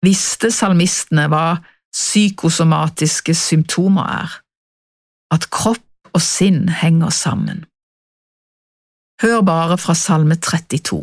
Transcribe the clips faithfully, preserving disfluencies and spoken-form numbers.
visste salmistene hva psykosomatiske symptomer er, at kropp og sinn henger sammen. Hør bare fra Salme trettito.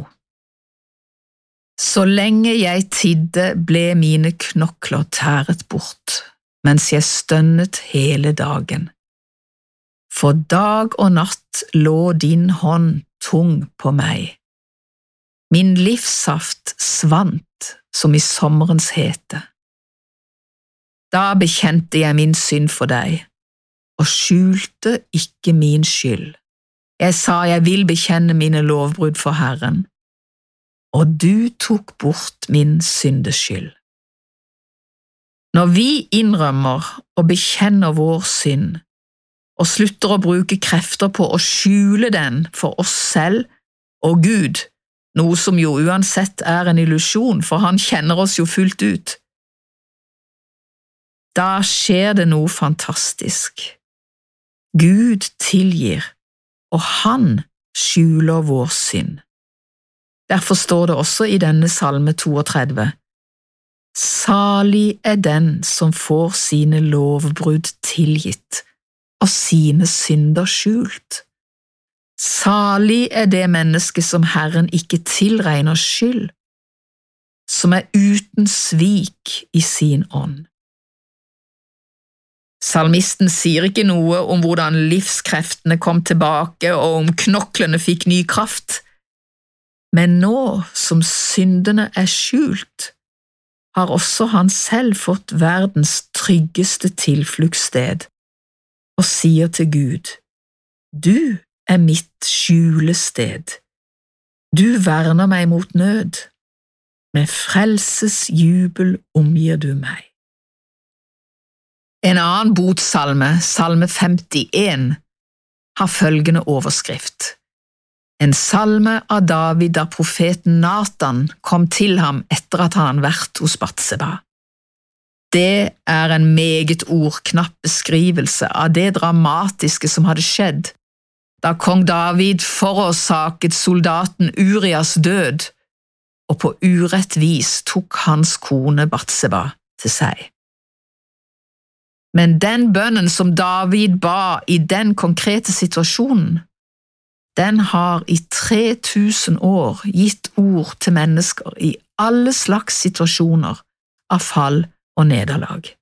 Så lenge jeg tidde ble mine knokler tæret bort, mens jeg stønnet hele dagen. For dag og natt lå din hånd tung på meg. Min livssaft svant som i sommerens hete. Da bekjente jeg min synd for deg, og skjulte ikke min skyld. Jeg sa jeg vil bekjenne mine lovbrudd for Herren, og du tok bort min syndeskyld. Når vi innrømmer og bekjenner vår synd, og slutter å bruke krefter på å skjule den for oss selv og Gud, noe som jo uansett er en illusjon, for han kjenner oss jo fullt ut, da skjer det noe fantastisk. Gud tilgir, og han skjuler vår synd. Derfor står det også i denne salme trettito, salig er den som får sine lovbrudd tilgitt, og sine synder skjult. Salig er det menneske som Herren ikke tilregner skyld, som er uten svik i sin ånd. Salmisten sier ikke noe om hvordan livskreftene kom tilbake og om knoklene fikk ny kraft, men nå som syndene er skjult, har også han selv fått verdens tryggeste tilfluktssted og sier til Gud, du er mitt skjulested, du verner meg mot nød, med frelses jubel omgir du meg. En annen botsalme, salme femtien, har følgende overskrift. En salme av David da profeten Nathan kom til ham etter at han hadde vært hos Batseba. Det er en meget ordknapp beskrivelse av det dramatiske som hadde skjedd, da kong David forårsaket soldaten Urias død, og på urett vis tok hans kone Batseba til seg. Men den bønnen som David ba i den konkrete situasjonen, den har i tre tusen år gitt ord til mennesker i alle slags situasjoner av fall og nederlag.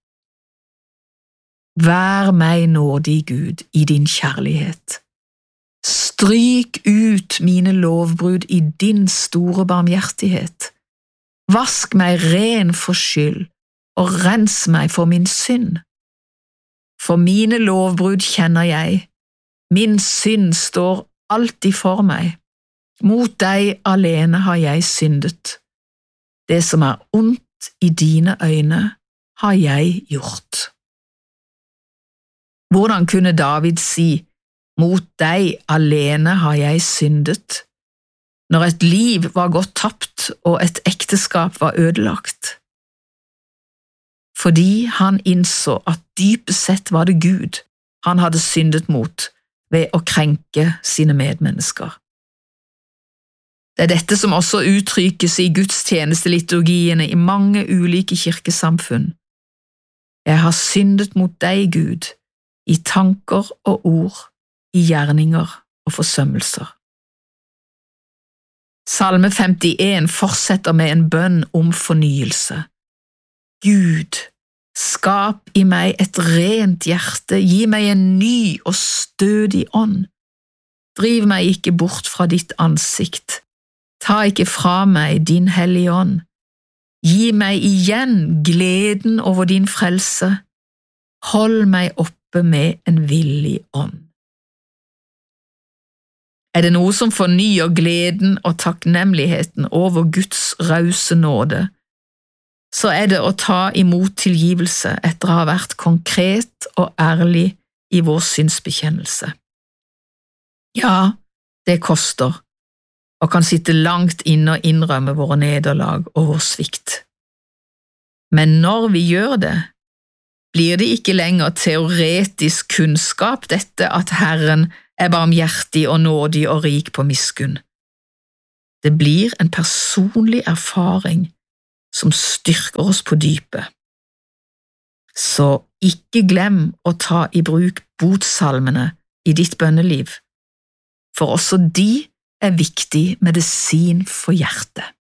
Vær meg nådig, Gud, i din kjærlighet. Stryk ut mine lovbrudd i din store barmhjertighet. Vask meg ren for skyld, og rens meg for min synd. For mine lovbrudd kjenner jeg, min synd står alltid for meg. Mot deg alene har jeg syndet. Det som er ondt i dine øyne har jeg gjort. Hvordan kunne David si, mot deg alene har jeg syndet, når et liv var gått tapt og et ekteskap var ødelagt? Fordi han innså at dypest sett var det Gud han hadde syndet mot ved å krenke sine medmennesker. Det er dette som også uttrykkes i gudstjenesteliturgiene i mange ulike kirkesamfunn. Jeg har syndet mot deg, Gud, i tanker og ord, i gjerninger og forsømmelser. Salme femtien fortsetter med en bønn om fornyelse. Gud, skap i meg et rent hjerte, gi meg en ny og stødig ånd. Driv meg ikke bort fra ditt ansikt. Ta ikke fra meg din hellige ånd. Gi meg igjen gleden over din frelse. Hold meg oppe med en villig ånd. Er det noe som fornyer gleden og takknemligheten over Guds rause nåde, så er det å ta imot tilgivelse etter å ha vært konkret og ærlig i vår synsbekjennelse. Ja, det koster, og kan sitte langt inne og innrømme våre nederlag og vår svikt. Men når vi gjør det, blir det ikke lenger teoretisk kunnskap dette at Herren er barmhjertig og nådig og rik på miskunn. Det blir en personlig erfaring som styrker oss på dypet. Så ikke glem å ta i bruk botsalmene i ditt bønneliv, for også de er viktig medisin for hjertet.